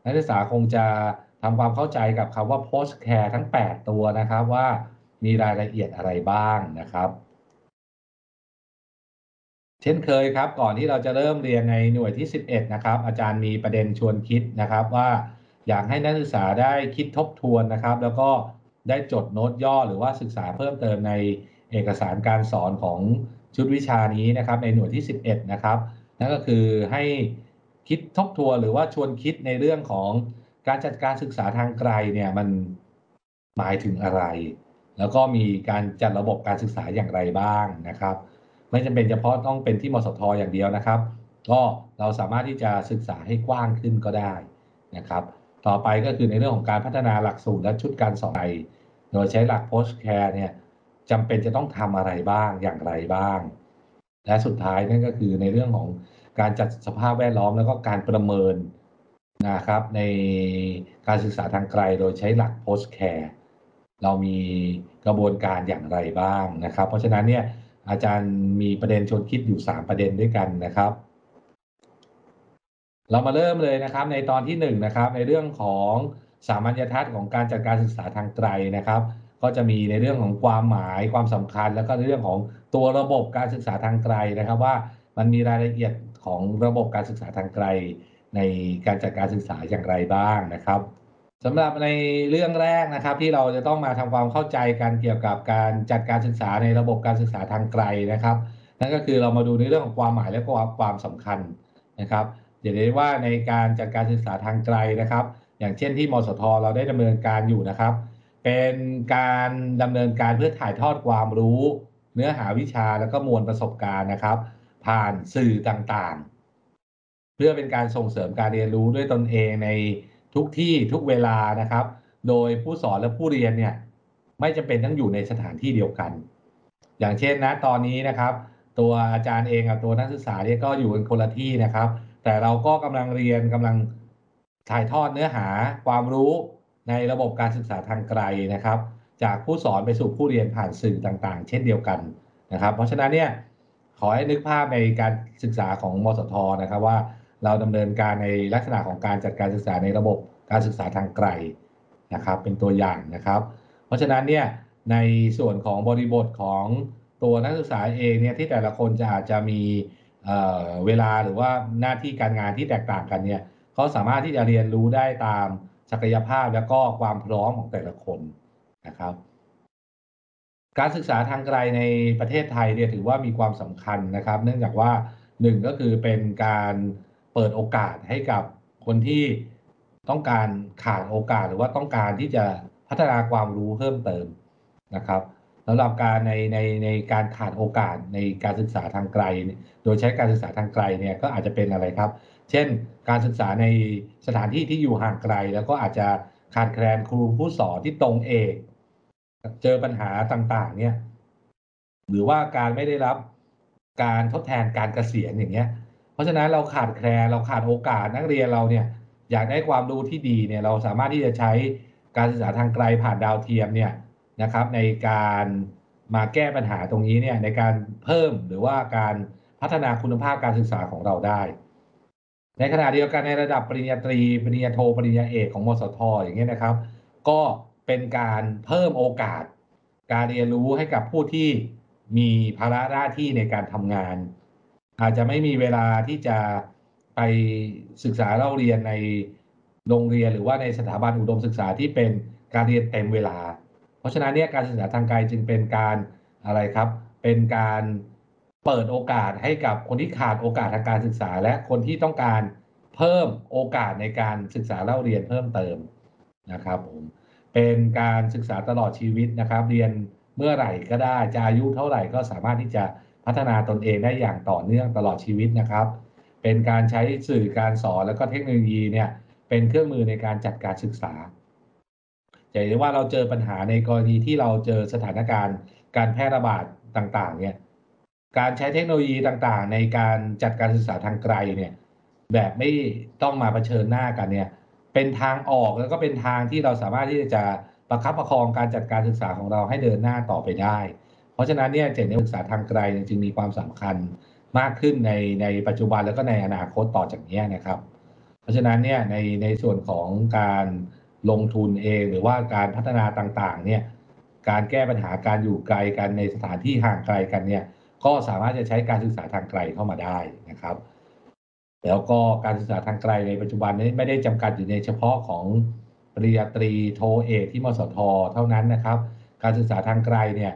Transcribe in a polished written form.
นักศึกษาคงจะทำความเข้าใจกับคำว่า post care ทั้ง8ตัวนะครับว่ามีรายละเอียดอะไรบ้างนะครับเช่นเคยครับก่อนที่เราจะเริ่มเรียนในหน่วยที่11นะครับอาจารย์มีประเด็นชวนคิดนะครับว่าอยากให้นักศึกษาได้คิดทบทวนนะครับแล้วก็ได้จดโน้ตย่อหรือว่าศึกษาเพิ่มเติมในเอกสารการสอนของชุดวิชานี้นะครับในหน่วยที่11นะครับนั่นก็คือให้คิดทบทวนหรือว่าชวนคิดในเรื่องของการจัดการศึกษาทางไกลเนี่ยมันหมายถึงอะไรแล้วก็มีการจัดระบบการศึกษาอย่างไรบ้างนะครับ ไม่จำเป็นเฉพาะต้องเป็นที่มสทอย่างเดียวนะครับก็เราสามารถที่จะศึกษาให้กว้างขึ้นก็ได้นะครับต่อไปก็คือในเรื่องของการพัฒนาหลักสูตรและชุดการสอนไทยโดยใช้หลัก Post Care เนี่ยจำเป็นจะต้องทำอะไรบ้างอย่างไรบ้างและสุดท้ายนั่นก็คือในเรื่องของการจัดสภาพแวดล้อมแล้วก็การประเมินนะครับในการศึกษาทางไกลโดยใช้หลัก Post Care เรามีกระบวนการอย่างไรบ้างนะครับเพราะฉะนั้นเนี่ยอาจารย์มีประเด็นชวนคิดอยู่3ประเด็นด้วยกันนะครับเรามาเริ่มเลยนะครับในตอนที่1นะครับในเรื่องของสามัญทัศน์ของการจัดการศึกษาทางไกลนะครับก็จะมีในเรื่องของความหมายความสำคัญแล้วก็ในเรื่องของตัวระบบการศึกษาทางไกลนะครับว่ามันมีรายละเอียดของระบบการศึกษาทางไกลในการจัดการศึกษาอย่างไรบ้างนะครับสำหรับในเรื่องแรกนะครับที่เราจะต้องมาทำความเข้าใจกันเกี่ยวกับการจัดการศึกษาในระบบการศึกษาทางไกลนะครับนั่นก็คือเรามาดูในเรื่องของความหมายและความสำคัญนะครับ เดี๋ยวได้ว่าในการจัดการศึกษาทางไกลนะครับอย่างเช่นที่มสทเราได้ดำเนินการอยู่นะครับเป็นการดำเนินการเพื่อถ่ายทอดความรู้เนื้อหาวิชาแล้วก็มวลประสบการณ์นะครับผ่านสื่อต่างๆเพื่อเป็นการส่งเสริมการเรียนรู้ด้วยตนเองในทุกที่ทุกเวลานะครับโดยผู้สอนและผู้เรียนเนี่ยไม่จำเป็นต้องอยู่ในสถานที่เดียวกันอย่างเช่นนะตอนนี้นะครับตัวอาจารย์เองกับตัวนักศึกษาเนี่ยก็อยู่กันคนละที่นะครับ แต่เราก็กำลังเรียนกำลังถ่ายทอดเนื้อหาความรู้ในระบบการศึกษาทางไกลนะครับจากผู้สอนไปสู่ผู้เรียนผ่านสื่อต่างๆเช่นเดียวกันนะครับเพราะฉะนั้นเนี่ยขอให้นึกภาพในการศึกษาของมสทนะครับว่าเราดำเนินการในลักษณะของการจัดการศึกษาในระบบการศึกษาทางไกลนะครับเป็นตัวอย่างนะครับเพราะฉะนั้นเนี่ยในส่วนของบริบทของตัวนักศึกษาเองเนี่ยที่แต่ละคนจะอาจจะมีเวลาหรือว่าหน้าที่การงานที่แตกต่างกันเนี่ยเขาสามารถที่จะเรียนรู้ได้ตามศักยภาพและก็ความพร้อมของแต่ละคนนะครับการศึกษาทางไกลในประเทศไทยเนี่ยถือว่ามีความสำคัญนะครับเนื่องจากว่า1ก็คือเป็นการเปิดโอกาสให้กับคนที่ต้องการขาดโอกาสหรือว่าต้องการที่จะพัฒนาความรู้เพิ่มเติมนะครับสำหรับการในการขาดโอกาสในการศึกษาทางไกลโดยใช้การศึกษาทางไกลเนี่ยก็อาจจะเป็นอะไรครับเช่นการศึกษาในสถานที่ที่อยู่ห่างไกลแล้วก็อาจจะขาดแคลนครูผู้สอนที่ตรงเอกเจอปัญหาต่างๆเนี่ยหรือว่าการไม่ได้รับการทดแทนการเกษียณอย่างเงี้ยเพราะฉะนั้นเราขาดแคลนเราขาดโอกาสนักเรียนเราเนี่ยอยากได้ความรู้ที่ดีเนี่ยเราสามารถที่จะใช้การศึกษาทางไกลผ่านดาวเทียมเนี่ยนะครับในการมาแก้ปัญหาตรงนี้เนี่ยในการเพิ่มหรือว่าการพัฒนาคุณภาพการศึกษาของเราได้ในขณะเดียวกันในระดับปริญญาตรีปริญญาโทปริญญาเอกของมสทอย่างเงี้ยนะครับก็เป็นการเพิ่มโอกาสการเรียนรู้ให้กับผู้ที่มีภาระหน้าที่ในการทำงานอาจจะไม่มีเวลาที่จะไปศึกษาเล่าเรียนในโรงเรียนหรือว่าในสถาบันอุดมศึกษาที่เป็นการเรียนเต็มเวลา เพราะฉะนั้นเนี่ยการศึกษาทางไกลจึงเป็นการอะไรครับเป็นการเปิดโอกาสให้กับคนที่ขาดโอกาสทางการศึกษาและคนที่ต้องการเพิ่มโอกาสในการศึกษาเล่าเรียนเพิ่มเติมนะครับผมเป็นการศึกษาตลอดชีวิตนะครับเรียนเมื่อไหร่ก็ได้จะอายุเท่าไหร่ก็สามารถที่จะพัฒนาตนเองได้อย่างต่อเนื่องตลอดชีวิตนะครับเป็นการใช้สื่อการสอนแล้วก็เทคโนโลยีเนี่ยเป็นเครื่องมือในการจัดการศึกษา จะเห็นได้ว่าเราเจอปัญหาในกรณีที่เราเจอสถานการณ์การแพร่ระบาดต่างๆเนี่ยการใช้เทคโนโลยีต่างๆในการจัดการศึกษาทางไกลเนี่ยแบบไม่ต้องมาเผชิญหน้ากันเนี่ยเป็นทางออกแล้วก็เป็นทางที่เราสามารถที่จะประคับประคองการจัดการศึกษาของเราให้เดินหน้าต่อไปได้เพราะฉะนั้นเนี่ยจะเห็นว่าศึกษาทางไกลจึงมีความสำคัญมากขึ้นในปัจจุบันแล้วก็ในอนาคตต่อจากนี้นะครับราะฉะนั้นเนี่ยในส่วนของการลงทุนเองหรือว่าการพัฒนาต่างๆเนี่ยการแก้ปัญหาการอยู่ไกลกันในสถานที่ห่างไกลกันเนี่ยก็สามารถจะใช้การศึกษาทางไกลเข้ามาได้นะครับแล้วก็การศึกษาทางไกลในปัจจุบันนี้ไม่ได้จำกัดอยู่ในเฉพาะของปริญญาตรีโทเอกที่มสทเท่านั้นนะครับการศึกษาทางไกลเนี่ย